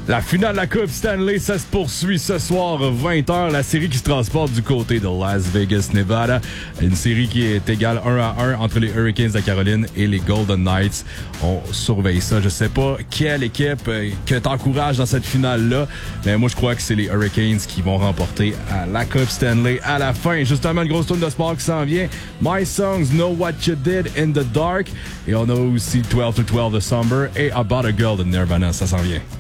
La finale de la Coupe Stanley, ça se poursuit ce soir, 20h. La série qui se transporte du côté de Las Vegas, Nevada. Une série qui est égale 1-1 entre les Hurricanes de Caroline et les Golden Knights. On surveille ça. Je sais pas quelle équipe que t'encourages dans cette finale-là, mais moi, je crois que c'est les Hurricanes qui vont remporter la Coupe Stanley à la fin. Justement, une grosse tourne de sport qui s'en vient. My Songs, Know What You Did in the Dark. Et on a aussi 12 to 12 de Somber et About a Girl de Nirvana. Ça s'en vient.